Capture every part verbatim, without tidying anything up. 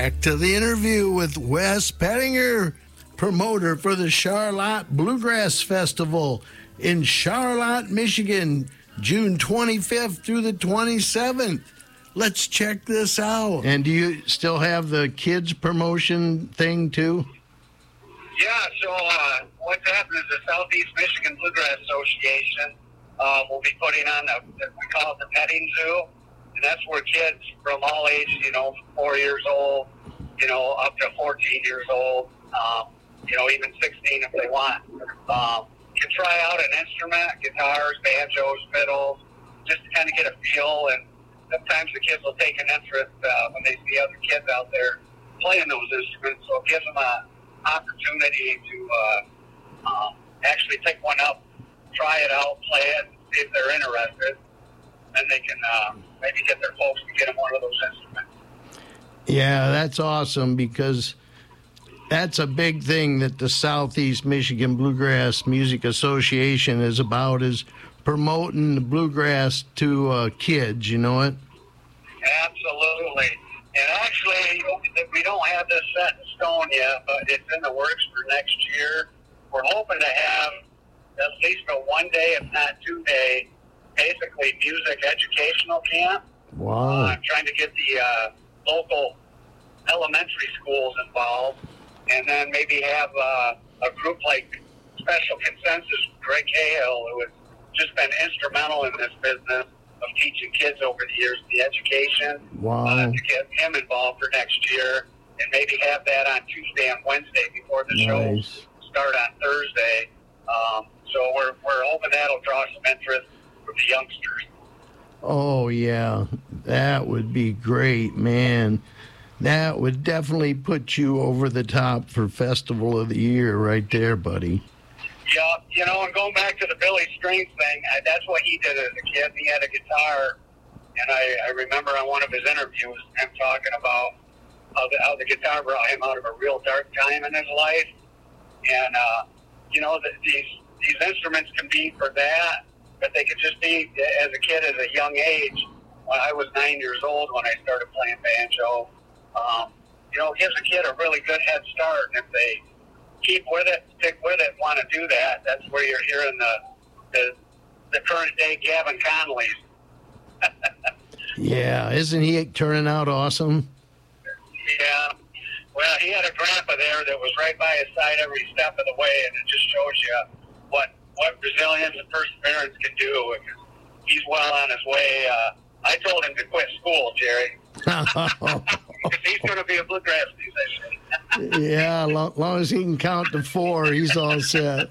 back to the interview with Wes Pettinger, promoter for the Charlotte Bluegrass Festival in Charlotte, Michigan, June twenty-fifth through the twenty-seventh. Let's check this out. And do you still have the kids promotion thing too? Yeah, so uh, what's happening is the Southeast Michigan Bluegrass Association uh, will be putting on, a, we call it the petting zoo, and that's where kids from all ages, you know, four years old, you know, up to fourteen years old, um, you know, even sixteen if they want, um, can try out an instrument, guitars, banjos, fiddles, just to kind of get a feel. And sometimes the kids will take an interest uh, when they see other kids out there playing those instruments, so it gives them a opportunity to uh, um, actually pick one up, try it out, play it, see if they're interested. Then they can uh, maybe get their folks to get them one of those instruments. Yeah, that's awesome, because that's a big thing that the Southeast Michigan Bluegrass Music Association is about, is promoting the bluegrass to uh, kids, you know it? Absolutely. And actually, we don't have this set in stone yet, but it's in the works for next year. We're hoping to have at least a one-day, if not two-day, basically music educational camp. Wow. Uh, I'm trying to get the uh, local elementary schools involved, and then maybe have uh, a group like Special Consensus, Greg Cahill, who has just been instrumental in this business of teaching kids over the years, the education, wow. uh, to get him involved for next year, and maybe have that on Tuesday and Wednesday before the nice. shows start on Thursday. Um, so we're we're hoping that'll draw some interest from the youngsters. Oh, yeah. That would be great, man. That would definitely put you over the top for Festival of the Year right there, buddy. Yeah, you know, and going back to the Billy Strings thing, I, that's what he did as a kid. He had a guitar, and I, I remember on one of his interviews him talking about how the, how the guitar brought him out of a real dark time in his life. And, uh, you know, the, these these instruments can be for that, but they could just be, as a kid, at a young age. When I was nine years old when I started playing banjo, um, you know, it gives a kid a really good head start. And if they keep with it, stick with it, want to do that, that's where you're hearing the the, the current day Gavin Conley's. Yeah, isn't he turning out awesome? Yeah. Well, he had a grandpa there that was right by his side every step of the way, and it just shows you what what resilience and perseverance can do. He's well on his way. Uh, I told him to quit school, Jerry, because he's going to be a bluegrass musician. Yeah, as long, long as he can count to four, he's all set.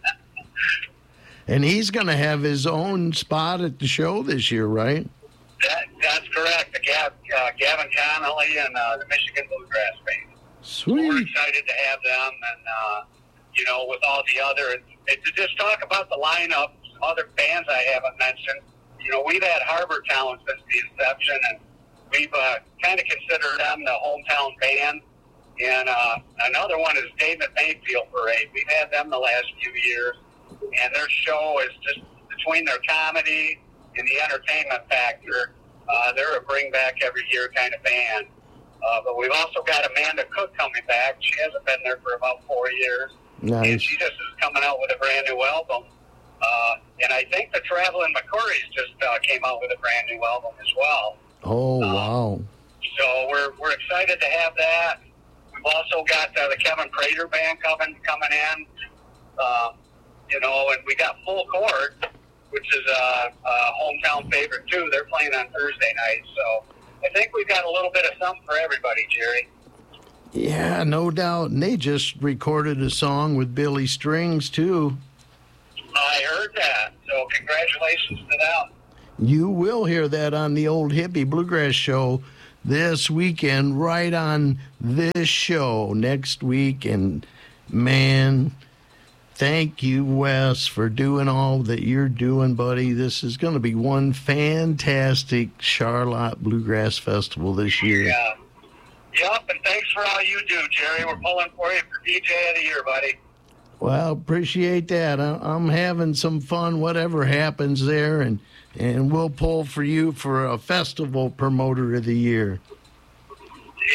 And he's going to have his own spot at the show this year, right? That, that's correct. The Gav, uh, Gavin Connolly and uh, the Michigan Bluegrass Band. Sweet. So we're excited to have them, and uh, you know, with all the other, and, and to just talk about the lineup, some other bands I haven't mentioned. You know, we've had Harbor Town since the inception, and we've uh, kind of considered them the hometown band. And uh, another one is David Mayfield Parade. We've had them the last few years, and their show is just between their comedy and the entertainment factor. Uh, they're a bring back every year kind of band. Uh, but we've also got Amanda Cook coming back. She hasn't been there for about four years. Nice. And she just is coming out with a brand new album. Uh, and I think the Traveling McCourys just uh, came out with a brand new album as well. Oh, um, wow. So we're we're excited to have that. We've also got uh, the Kevin Prater Band coming coming in. Uh, you know, and we got Full Court, which is a, a hometown favorite too. They're playing on Thursday night. So I think we've got a little bit of something for everybody, Jerry. Yeah, no doubt. And they just recorded a song with Billy Strings, too. I heard that. So congratulations to them. You will hear that on the Old Hippie Bluegrass Show this weekend, right on this show next week. And, man, thank you, Wes, for doing all that you're doing, buddy. This is going to be one fantastic Charlotte Bluegrass Festival this year. Yeah. Yep, and thanks for all you do, Jerry. We're pulling for you for D J of the Year, buddy. Well, appreciate that. I'm having some fun, whatever happens there, and, and we'll pull for you for a Festival Promoter of the Year.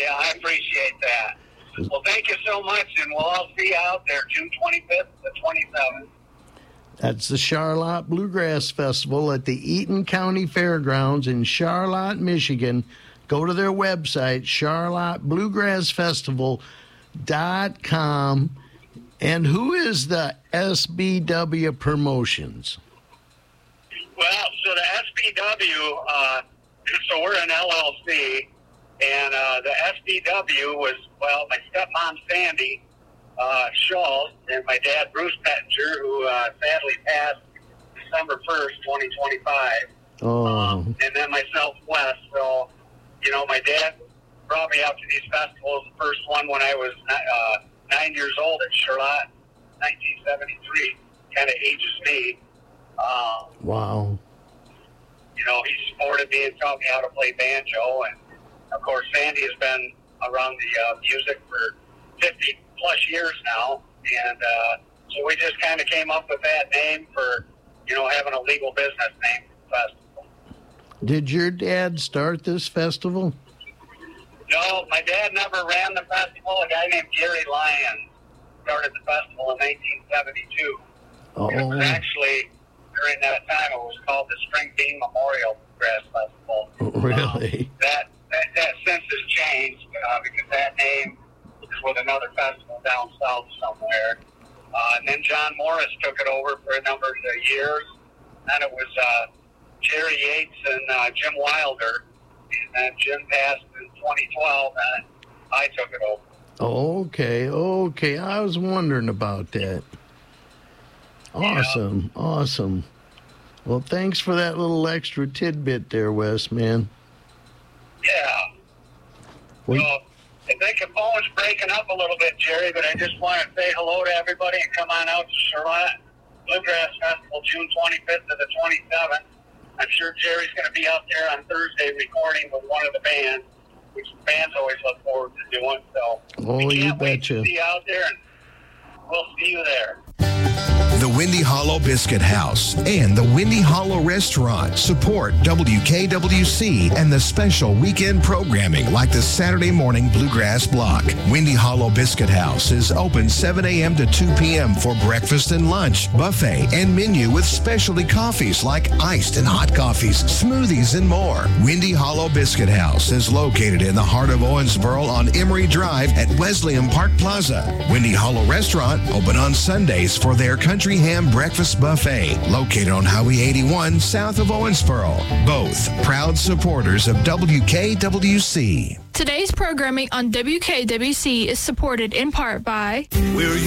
Yeah, I appreciate that. Well, thank you so much, and we'll all see you out there June twenty-fifth to twenty-seventh. That's the Charlotte Bluegrass Festival at the Eaton County Fairgrounds in Charlotte, Michigan. Go to their website, charlotte bluegrass festival dot com. And who is the S B W Promotions? Well, so the S B W, uh, so we're an L L C, and uh, the S B W was, well, my stepmom, Sandy uh, Shaw, and my dad, Bruce Pettinger, who uh, sadly passed December first, twenty twenty-five. Oh. Um, and then myself, Wes. So, you know, my dad brought me out to these festivals. The first one when I was uh, nine years old at Charlotte, nineteen seventy-three, kind of ages me. Um, Wow. You know, he supported me and taught me how to play banjo. And, of course, Sandy has been around the uh, music for fifty plus years now. And uh, so we just kind of came up with that name for, you know, having a legal business name for the festival. Did your dad start this festival? No, my dad never ran the festival. A guy named Gary Lyons started the festival in nineteen seventy-two. Oh. It was actually, during that time, it was called the Spring Bean Memorial Bluegrass Festival. Really? Um, that, that that since has changed uh, because that name is with another festival down south somewhere. Uh, and then John Morris took it over for a number of years. Then it was uh, Jerry Yates and uh, Jim Wilder. And then Jim passed in twenty twelve, and I took it over. Okay, okay. I was wondering about that. Awesome, yeah. Awesome. Well, thanks for that little extra tidbit there, Wes, man. Yeah. Well, so, I think the phone's breaking up a little bit, Jerry, but I just want to say hello to everybody and come on out to Charlotte Bluegrass Festival June twenty-fifth to the twenty-seventh. I'm sure Jerry's going to be out there on Thursday recording with one of the bands, which the bands always look forward to doing. So oh, we you can't wait betcha. to see you out there, and we'll see you there. The Windy Hollow Biscuit House and the Windy Hollow Restaurant support W K W C and the special weekend programming like the Saturday Morning Bluegrass Block. Windy Hollow Biscuit House is open seven a.m. to two p.m. for breakfast and lunch, buffet, and menu with specialty coffees like iced and hot coffees, smoothies, and more. Windy Hollow Biscuit House is located in the heart of Owensboro on Emory Drive at Wesleyan Park Plaza. Windy Hollow Restaurant open on Sundays for their country ham breakfast buffet, located on Highway eighty-one south of Owensboro. Both proud supporters of W K W C. Today's programming on W K W C is supported in part by... We're